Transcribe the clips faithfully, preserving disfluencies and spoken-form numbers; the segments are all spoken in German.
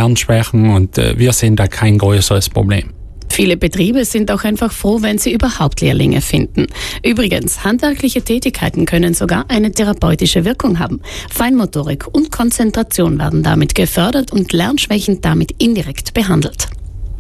Lernschwächen und äh, wir sehen da kein größeres Problem. Viele Betriebe sind auch einfach froh, wenn sie überhaupt Lehrlinge finden. Übrigens, handwerkliche Tätigkeiten können sogar eine therapeutische Wirkung haben. Feinmotorik und Konzentration werden damit gefördert und Lernschwächen damit indirekt behandelt.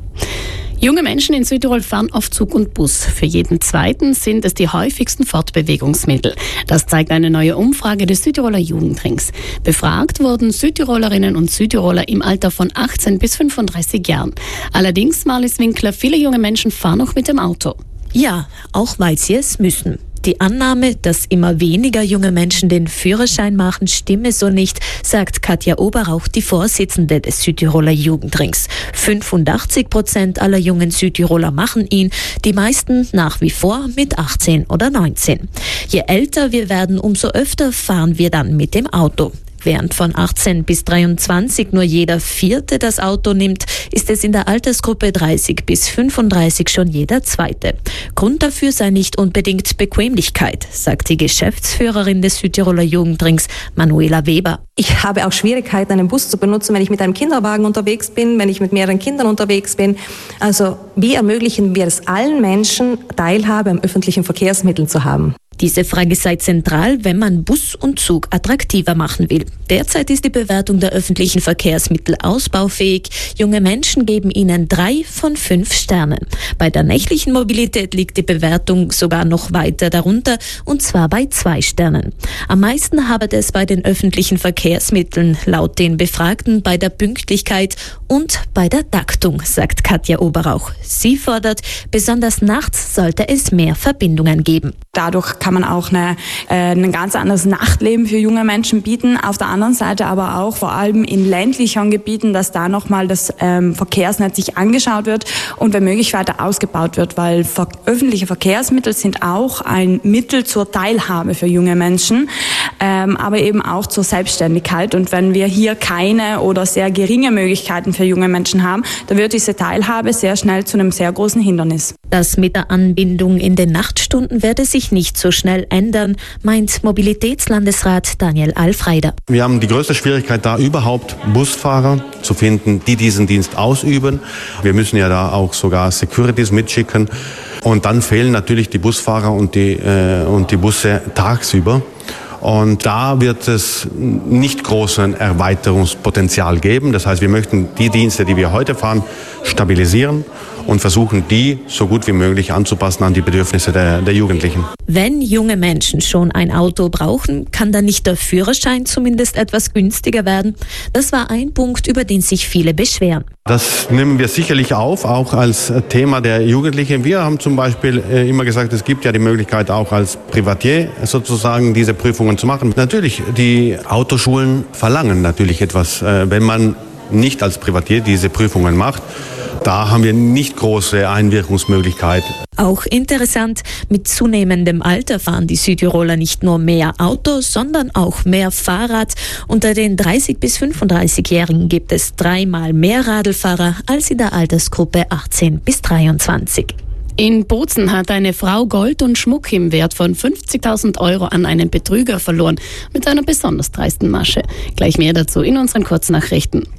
Junge Menschen in Südtirol fahren auf Zug und Bus. Für jeden Zweiten sind es die häufigsten Fortbewegungsmittel. Das zeigt eine neue Umfrage des Südtiroler Jugendrings. Befragt wurden Südtirolerinnen und Südtiroler im Alter von achtzehn bis fünfunddreißig Jahren. Allerdings, Marlies Winkler, viele junge Menschen fahren noch mit dem Auto. Ja, auch weil sie es müssen. Die Annahme, dass immer weniger junge Menschen den Führerschein machen, stimme so nicht, sagt Katja Oberauch, die Vorsitzende des Südtiroler Jugendrings. fünfundachtzig Prozent aller jungen Südtiroler machen ihn, die meisten nach wie vor mit achtzehn oder neunzehn. Je älter wir werden, umso öfter fahren wir dann mit dem Auto. Während von achtzehn bis dreiundzwanzig nur jeder Vierte das Auto nimmt, ist es in der Altersgruppe dreißig bis fünfunddreißig schon jeder Zweite. Grund dafür sei nicht unbedingt Bequemlichkeit, sagt die Geschäftsführerin des Südtiroler Jugendrings, Manuela Weber. Ich habe auch Schwierigkeiten, einen Bus zu benutzen, wenn ich mit einem Kinderwagen unterwegs bin, wenn ich mit mehreren Kindern unterwegs bin. Also wie ermöglichen wir es allen Menschen, Teilhabe am öffentlichen Verkehrsmitteln zu haben? Diese Frage sei zentral, wenn man Bus und Zug attraktiver machen will. Derzeit ist die Bewertung der öffentlichen Verkehrsmittel ausbaufähig. Junge Menschen geben ihnen drei von fünf Sternen. Bei der nächtlichen Mobilität liegt die Bewertung sogar noch weiter darunter, und zwar bei zwei Sternen. Am meisten habe es bei den öffentlichen Verkehrsmitteln laut den Befragten bei der Pünktlichkeit und bei der Taktung, sagt Katja Oberauch. Sie fordert, besonders nachts sollte es mehr Verbindungen geben. Dadurch kann man auch eine, äh, ein ganz anderes Nachtleben für junge Menschen bieten. Auf der anderen Seite aber auch vor allem in ländlichen Gebieten, dass da nochmal das ähm, Verkehrsnetz sich angeschaut wird und wenn möglich weiter ausgebaut wird, weil ver- öffentliche Verkehrsmittel sind auch ein Mittel zur Teilhabe für junge Menschen, ähm, aber eben auch zur Selbstständigkeit. Und wenn wir hier keine oder sehr geringe Möglichkeiten für junge Menschen haben, dann wird diese Teilhabe sehr schnell zu einem sehr großen Hindernis. Das mit der Anbindung in den Nachtstunden werde sich nicht so schnell ändern, meint Mobilitätslandesrat Daniel Alfreider. Wir haben die größte Schwierigkeit da überhaupt Busfahrer zu finden, die diesen Dienst ausüben. Wir müssen ja da auch sogar Securities mitschicken und dann fehlen natürlich die Busfahrer und die, äh, und die Busse tagsüber. Und da wird es nicht großen Erweiterungspotenzial geben. Das heißt, wir möchten die Dienste, die wir heute fahren, stabilisieren und versuchen, die so gut wie möglich anzupassen an die Bedürfnisse der, der Jugendlichen. Wenn junge Menschen schon ein Auto brauchen, kann dann nicht der Führerschein zumindest etwas günstiger werden? Das war ein Punkt, über den sich viele beschweren. Das nehmen wir sicherlich auf, auch als Thema der Jugendlichen. Wir haben zum Beispiel immer gesagt, es gibt ja die Möglichkeit, auch als Privatier sozusagen diese Prüfungen zu machen. Natürlich, die Autoschulen verlangen natürlich etwas, wenn man nicht als Privatier diese Prüfungen macht. Da haben wir nicht große Einwirkungsmöglichkeiten. Auch interessant, mit zunehmendem Alter fahren die Südtiroler nicht nur mehr Auto, sondern auch mehr Fahrrad. Unter den dreißig- bis fünfunddreißigjährigen gibt es dreimal mehr Radlfahrer als in der Altersgruppe achtzehn bis dreiundzwanzig. In Bozen hat eine Frau Gold und Schmuck im Wert von fünfzigtausend Euro an einen Betrüger verloren, mit einer besonders dreisten Masche. Gleich mehr dazu in unseren Kurznachrichten.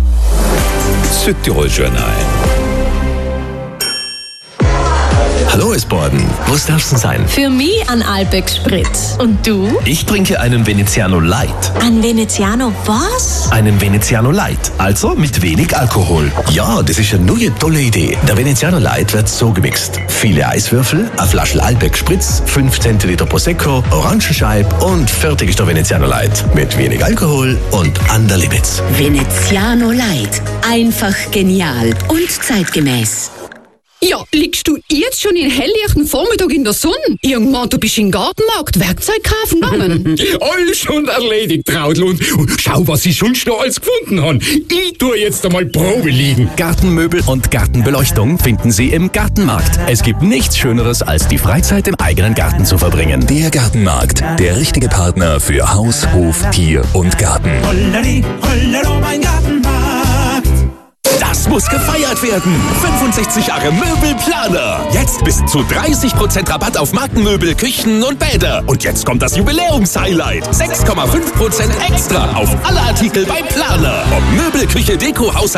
Südtirol Journal. Hallo Esborden, was darf's denn sein? Für mich ein Alpex Spritz. Und du? Ich trinke einen Veneziano Light. Ein Veneziano was? Einen Veneziano Light, also mit wenig Alkohol. Ja, das ist eine neue tolle Idee. Der Veneziano Light wird so gemixt. Viele Eiswürfel, eine Flasche Alpex Spritz, fünf Zentiliter Prosecco, Orangenscheib und fertig ist der Veneziano Light. Mit wenig Alkohol und an der Limits. Veneziano Light. Einfach genial und zeitgemäß. Ja, liegst du jetzt schon in helllichten Vormittag in der Sonne? Irgendwann, du bist im Gartenmarkt Werkzeug kaufen gegangen. Alles schon erledigt, Traudl. Und schau, was ich sonst noch alles gefunden habe. Ich tue jetzt einmal Probe liegen. Gartenmöbel und Gartenbeleuchtung finden Sie im Gartenmarkt. Es gibt nichts Schöneres, als die Freizeit im eigenen Garten zu verbringen. Der Gartenmarkt, der richtige Partner für Haus, Hof, Tier und Garten. Holleri, hollero, mein Gartenmarkt. Das muss gefeiert werden. fünfundsechzig Jahre Möbelplaner. Jetzt bis zu dreißig Prozent Rabatt auf Markenmöbel, Küchen und Bäder. Und jetzt kommt das Jubiläumshighlight. sechs Komma fünf Prozent extra auf alle Artikel bei Planer. Ob Möbel, Küche, Deko, Haushalt